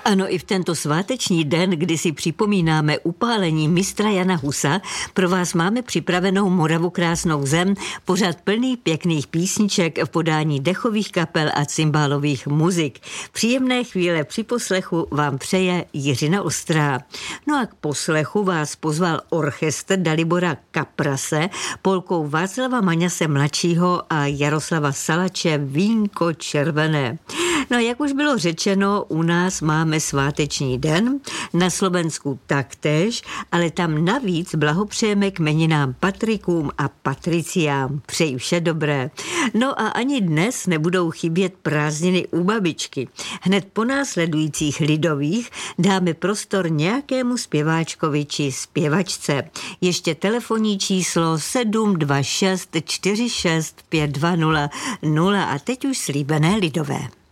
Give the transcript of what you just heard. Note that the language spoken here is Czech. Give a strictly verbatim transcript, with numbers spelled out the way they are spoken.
Ano, i v tento sváteční den, kdy si připomínáme upálení mistra Jana Husa, pro vás máme připravenou Moravu krásnou zem, pořad plný pěkných písniček v podání dechových kapel a cymbálových muzik. Příjemné chvíle při poslechu vám přeje Jiřina Ostrá. No a k poslechu vás pozval orchestr Dalibora Kaprase, polkou Václava Maňase mladšího a Jaroslava Salače Vínko červené. No a jak už bylo řečeno, u nás máme sváteční den, na Slovensku taktéž, ale tam navíc blahopřejeme k jmeninám Patrikům a Patriciám. Přeji vše dobré. No a ani dnes nebudou chybět prázdniny u babičky. Hned po následujících lidových dáme prostor nějakému zpěváčkovi či zpěvačce. Ještě telefonní číslo sedm dva šest čtyři šest pět dva nula nula a teď už slíbené lidové.